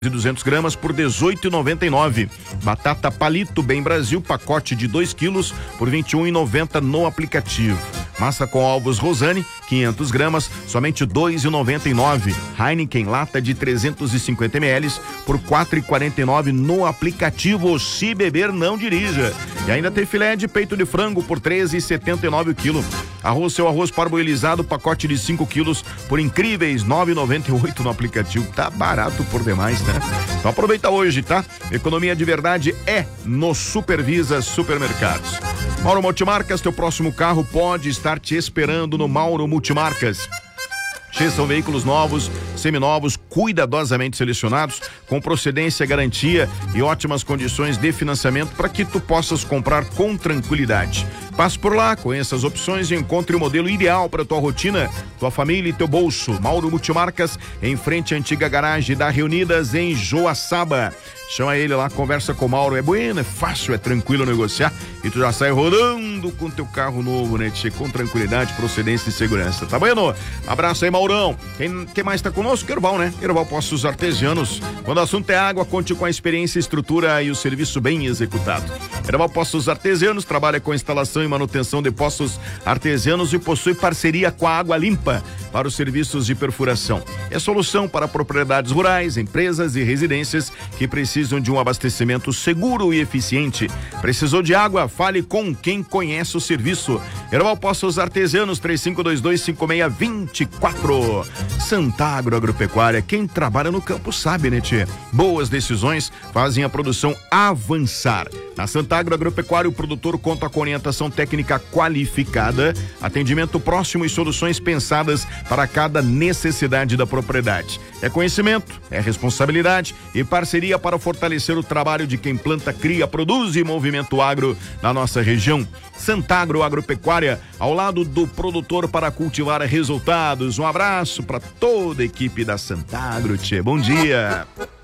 de 200 gramas por R$18,99. Batata palito Bem Brasil, pacote de 2 quilos por R$21,90 no aplicativo. Massa com ovos Rosane, 500 gramas, somente R$2,99. Heineken lata de 350 ml por R$4,49 no aplicativo. Se beber, não dirija. E ainda tem filé de peito de frango por R$13,79 o quilo. Seu arroz parboilizado, pacote de 5 quilos por incríveis R$9,98 no aplicativo. Tá barato por demais, né? Então aproveita hoje, tá? Economia de verdade é no Supervisa Supermercados. Mauro Multimarcas, teu próximo carro pode estar te esperando no Mauro Multimarcas. São veículos novos, seminovos, cuidadosamente selecionados, com procedência, garantia e ótimas condições de financiamento para que tu possas comprar com tranquilidade. Passe por lá, conheça as opções e encontre o modelo ideal para tua rotina, tua família e teu bolso. Mauro Multimarcas, em frente à antiga garagem da Reunidas, em Joaçaba. Chama ele lá, conversa com o Mauro, é bueno, é fácil, é tranquilo negociar e tu já sai rodando com teu carro novo, né? Com tranquilidade, procedência e segurança, tá bueno? Abraço aí, Maurão. Quem mais tá conosco? Erval, né? Erval Poços Artesianos. Quando o assunto é água, conte com a experiência, estrutura e o serviço bem executado. Erval Poços Artesianos trabalha com instalação e manutenção de poços artesianos e possui parceria com a Água Limpa para os serviços de perfuração. É solução para propriedades rurais, empresas e residências que precisam de um abastecimento seguro e eficiente. Precisou de água? Fale com quem conhece o serviço. Erval Poços Artesianos, 3522-5624. Santagro Agropecuária, quem trabalha no campo sabe, né, tchê? Boas decisões fazem a produção avançar. Na Santagro Agropecuária, o produtor conta com orientação técnica qualificada, atendimento próximo e soluções pensadas para cada necessidade da propriedade. É conhecimento, é responsabilidade e parceria para fortalecer o trabalho de quem planta, cria, produz e movimento agro na nossa região. Santagro Agropecuária, ao lado do produtor para cultivar resultados. Um abraço para toda a equipe da Santagro, tchê. Bom dia.